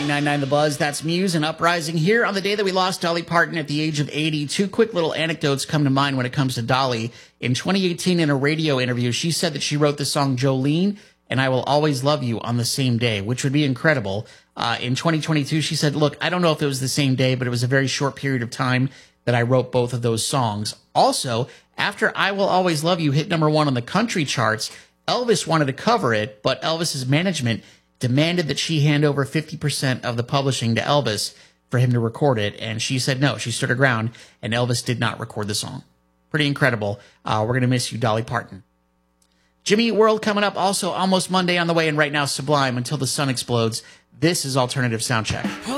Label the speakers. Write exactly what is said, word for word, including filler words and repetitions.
Speaker 1: nine nine The Buzz. That's Muse and Uprising here on the day that we lost Dolly Parton at the age of eighty. Two quick little anecdotes come to mind when it comes to Dolly. In twenty eighteen, in a radio interview, she said that she wrote the song Jolene and I Will Always Love You on the same day, which would be incredible. Uh, in twenty twenty-two, she said, look, I don't know if it was the same day, but it was a very short period of time that I wrote both of those songs. Also, after I Will Always Love You hit number one on the country charts, Elvis wanted to cover it, but Elvis's management demanded that she hand over fifty percent of the publishing to Elvis for him to record it, and she said no. She stood her ground, and Elvis did not record the song. Pretty incredible. Uh, we're going to miss you, Dolly Parton. Jimmy Eat World coming up, also almost Monday on the way, and right now Sublime, Until the Sun Explodes. This is Alternative Soundcheck.